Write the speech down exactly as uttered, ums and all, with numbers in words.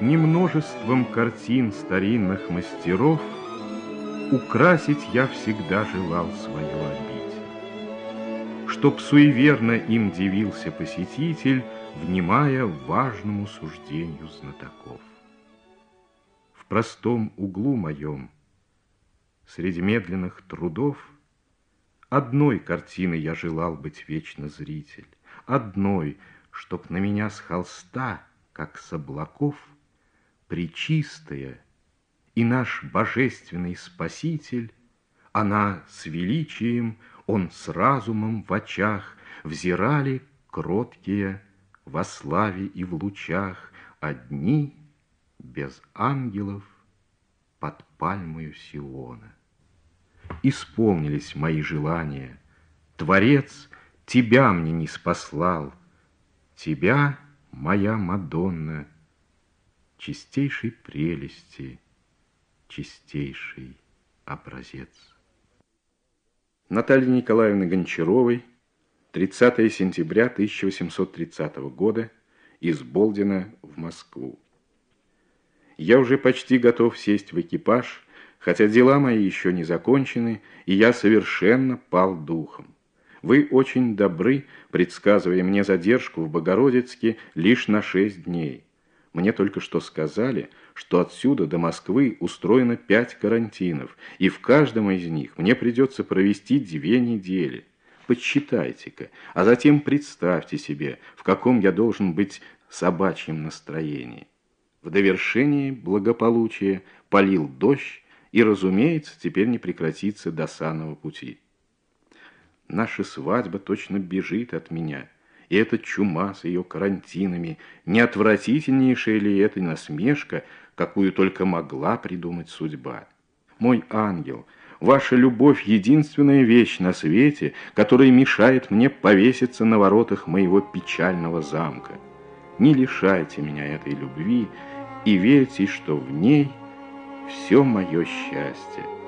Не множеством картин старинных мастеров украсить я всегда желал свою обитель, чтоб суеверно им дивился посетитель, внимая важному суждению знатоков. В простом углу моем, среди медленных трудов, одной картины я желал быть вечно зритель, одной, чтоб на меня с холста, как с облаков, пречистая и наш божественный Спаситель, она с величием, он с разумом в очах, взирали кроткие во славе и в лучах, одни, без ангелов, под пальмою Сиона. Исполнились мои желания. Творец тебя мне не спаслал, тебя, моя Мадонна, чистейшей прелести, чистейший образец. Натальи Николаевны Гончаровой, тридцатое сентября тысяча восемьсот тридцатого года, из Болдина в Москву. Я уже почти готов сесть в экипаж, хотя дела мои еще не закончены, и я совершенно пал духом. Вы очень добры, предсказывая мне задержку в Богородицке лишь на шесть дней. Мне только что сказали, что отсюда до Москвы устроено пять карантинов, и в каждом из них мне придется провести две недели. Подсчитайте-ка, а затем представьте себе, в каком я должен быть собачьем настроении. В довершении благополучия полил дождь, и, разумеется, теперь не прекратится до санного пути. Наша свадьба точно бежит от меня, и эта чума с ее карантинами, не отвратительнейшая ли это насмешка, какую только могла придумать судьба? Мой ангел, ваша любовь — единственная вещь на свете, которая мешает мне повеситься на воротах моего печального замка. Не лишайте меня этой любви и верьте, что в ней все мое счастье.